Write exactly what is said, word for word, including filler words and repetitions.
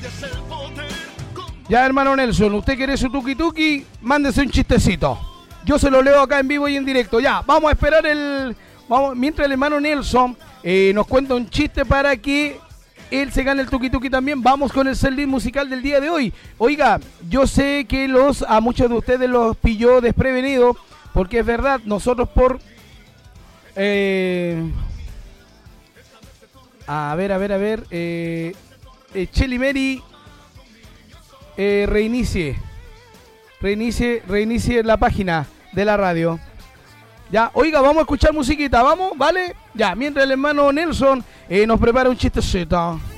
Ya, hermano Nelson, usted quiere su tuki tuki, mándese un chistecito. Yo se lo leo acá en vivo y en directo. Ya, vamos a esperar el... Vamos, mientras el hermano Nelson eh, nos cuenta un chiste para que él se gane el tuki tuki también. Vamos con el setlist musical del día de hoy. Oiga, yo sé que los a muchos de ustedes los pilló desprevenidos, porque es verdad, nosotros por... Eh, a ver, a ver, a ver... Eh, eh, Cheli Mary... Eh, reinicie, reinicie, reinicie la página de la radio. Ya, oiga, vamos a escuchar musiquita, vamos, ¿vale? Ya, mientras el hermano Nelson eh, nos prepara un chistecito.